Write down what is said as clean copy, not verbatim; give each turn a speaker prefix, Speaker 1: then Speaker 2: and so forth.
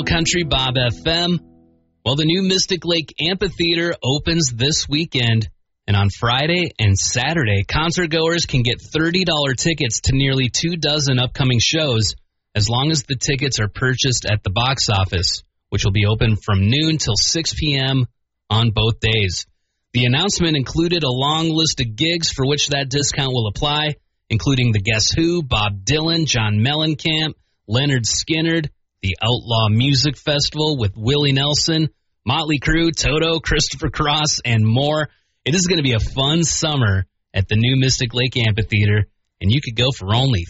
Speaker 1: Country Bob FM. Well, the new Mystic Lake Amphitheater opens this weekend, and on Friday and Saturday, concertgoers can get $30 tickets to nearly 24 upcoming shows, as long as the tickets are purchased at the box office, which will be open from noon till 6 p.m. on both days. The announcement included a long list of gigs for which that discount will apply, including the Guess Who, Bob Dylan, John Mellencamp, Leonard Skinner, the Outlaw Music Festival with Willie Nelson, Motley Crue, Toto, Christopher Cross, and more. It is going to be a fun summer at the new Mystic Lake Amphitheater, and you could go for only